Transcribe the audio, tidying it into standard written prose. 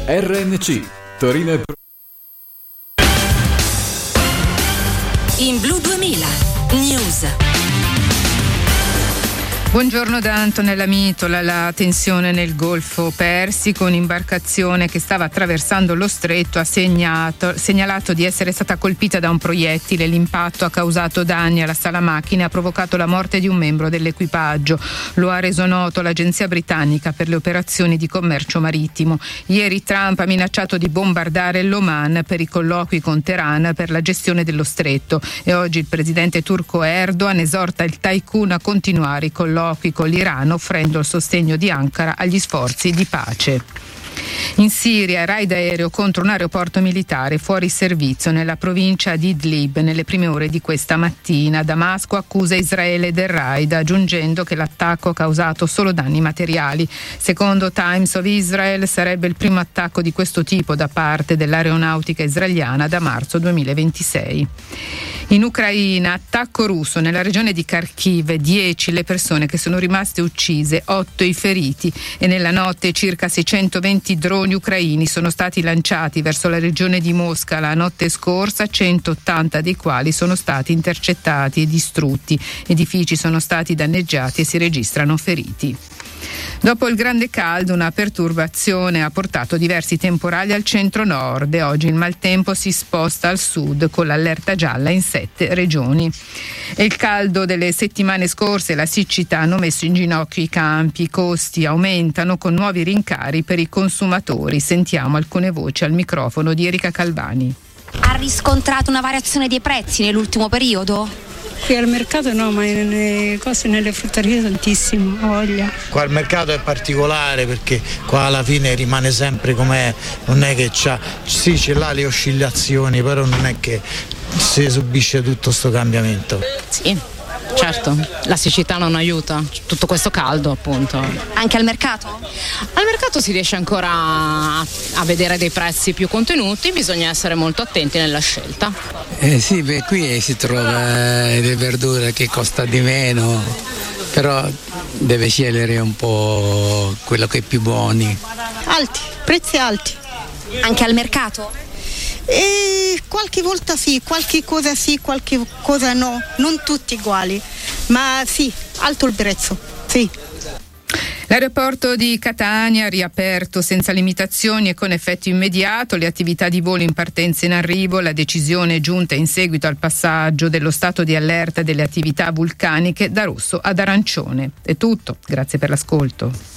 RNC Torino e In Blu 2000 News. Buongiorno da Antonella Mitola. La tensione nel Golfo Persico, un'imbarcazione che stava attraversando lo stretto ha segnalato di essere stata colpita da un proiettile. L'impatto ha causato danni alla sala macchine e ha provocato la morte di un membro dell'equipaggio. Lo ha reso noto l'Agenzia britannica per le operazioni di commercio marittimo. Ieri Trump ha minacciato di bombardare l'Oman per i colloqui con Teheran per la gestione dello stretto e oggi il presidente turco Erdogan esorta il tycoon a continuare i colloqui con l'Iran, offrendo il sostegno di Ankara agli sforzi di pace. In Siria, raid aereo contro un aeroporto militare fuori servizio nella provincia di Idlib nelle prime ore di questa mattina. Damasco accusa Israele del raid, aggiungendo che l'attacco ha causato solo danni materiali. Secondo Times of Israel sarebbe il primo attacco di questo tipo da parte dell'aeronautica israeliana da marzo 2026. In Ucraina, attacco russo nella regione di Kharkiv, 10 le persone che sono rimaste uccise, 8 i feriti e nella notte circa 620 droni ucraini sono stati lanciati verso la regione di Mosca la notte scorsa, 180 dei quali sono stati intercettati e distrutti. Edifici sono stati danneggiati e si registrano feriti. Dopo il grande caldo, una perturbazione ha portato diversi temporali al centro-nord e oggi il maltempo si sposta al sud con l'allerta gialla in 7 regioni. E il caldo delle settimane scorse e la siccità hanno messo in ginocchio i campi, i costi aumentano con nuovi rincari per i consumatori. Sentiamo alcune voci al microfono di Erika Calvani. Ha riscontrato una variazione dei prezzi nell'ultimo periodo? Qui al mercato no, ma nelle frutterie tantissimo, ho voglia. Qua il mercato è particolare perché qua alla fine rimane sempre com'è, non è che c'è là le oscillazioni, però non è che si subisce tutto sto cambiamento. Sì, certo, la siccità non aiuta, tutto questo caldo appunto. Anche al mercato? Al mercato si riesce ancora a vedere dei prezzi più contenuti, bisogna essere molto attenti nella scelta. Sì, qui si trova delle verdure che costa di meno, però deve scegliere un po' quello che è più buoni. Alti, prezzi alti. Anche al mercato? Qualche volta sì, qualche cosa no, non tutti uguali, ma sì, alto il prezzo, sì. L'aeroporto di Catania riaperto senza limitazioni e con effetto immediato, le attività di volo in partenza e in arrivo, la decisione giunta in seguito al passaggio dello stato di allerta delle attività vulcaniche da rosso ad arancione. È tutto, grazie per l'ascolto.